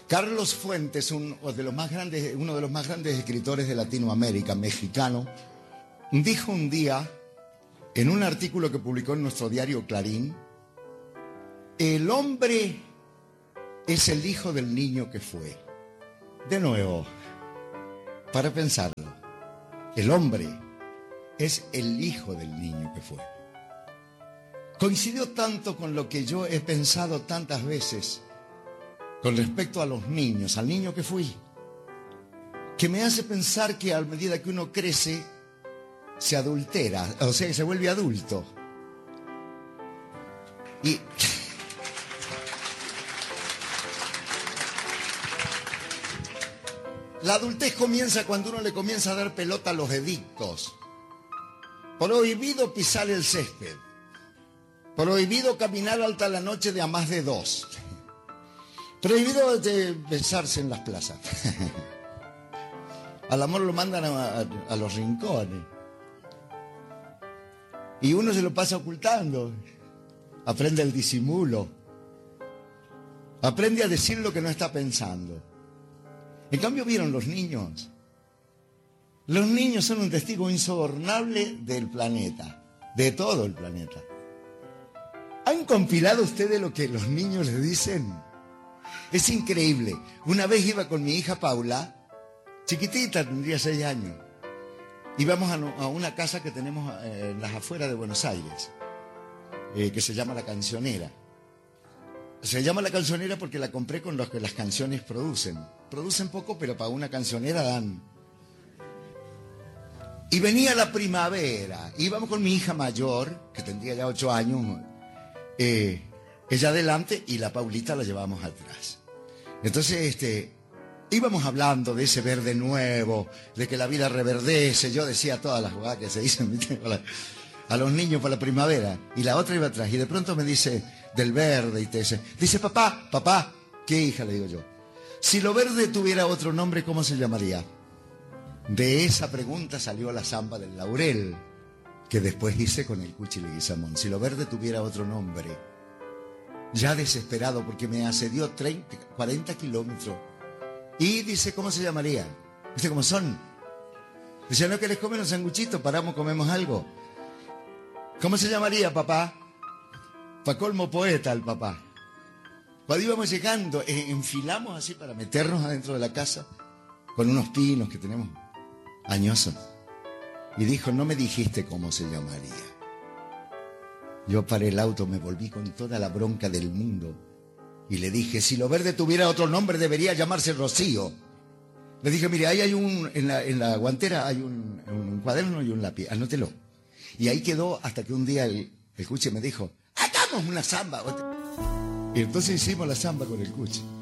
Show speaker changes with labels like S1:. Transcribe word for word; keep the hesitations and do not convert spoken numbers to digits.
S1: Carlos Fuentes, uno de los más grandes, uno de los más grandes escritores de Latinoamérica, mexicano, dijo un día, en un artículo que publicó en nuestro diario Clarín, el hombre es el hijo del niño que fue. De nuevo, para pensarlo, el hombre es el hijo del niño que fue. Coincidió tanto con lo que yo he pensado tantas veces con respecto a los niños, al niño que fui, que me hace pensar que a medida que uno crece, se adultera, o sea, que se vuelve adulto. Y la adultez comienza cuando uno le comienza a dar pelota a los edictos. Prohibido pisar el césped. Prohibido caminar hasta la noche de a más de dos. Prohibido de besarse en las plazas. Al amor lo mandan a, a, a los rincones. Y uno se lo pasa ocultando. Aprende el disimulo. Aprende a decir lo que no está pensando. En cambio, ¿vieron los niños? Los niños son un testigo insobornable del planeta, de todo el planeta. ¿Han compilado ustedes lo que los niños les dicen? Es increíble. Una vez iba con mi hija Paula, chiquitita, tendría seis años. Íbamos a, a una casa que tenemos eh, en las afueras de Buenos Aires, eh, que se llama La Cancionera. Se llama La Cancionera porque la compré con los que las canciones producen. Producen poco, pero para una cancionera dan. Y venía la primavera. Íbamos con mi hija mayor, que tendría ya ocho años, eh, ella adelante y la Paulita la llevábamos atrás. Entonces, este, íbamos hablando de ese verde nuevo, de que la vida reverdece. Yo decía todas las jugadas que se dicen a los niños para la primavera. Y la otra iba atrás. Y de pronto me dice del verde y te dice, dice, papá, papá, ¿qué hija? Le digo yo. Si lo verde tuviera otro nombre, ¿cómo se llamaría? De esa pregunta salió la zamba del laurel, que después hice con el Cuchi Leguizamón. Si lo verde tuviera otro nombre. Ya desesperado porque me asedió treinta, cuarenta kilómetros. Y dice, ¿cómo se llamaría? Dice, ¿cómo son? Dice, no, que les comen los sanguchitos, paramos, comemos algo. ¿Cómo se llamaría, papá? Pa' colmo poeta el papá. Cuando íbamos llegando, eh, enfilamos así para meternos adentro de la casa, con unos pinos que tenemos añosos. Y dijo, no me dijiste cómo se llamaría. Yo paré el auto, me volví con toda la bronca del mundo y le dije, si lo verde tuviera otro nombre debería llamarse Rocío. Le dije, mire, ahí hay un, en la, en la guantera hay un, un cuaderno y un lápiz, anótelo. Y ahí quedó hasta que un día el, el Cuchi me dijo, hagamos una samba. Y entonces hicimos la samba con el Cuchi.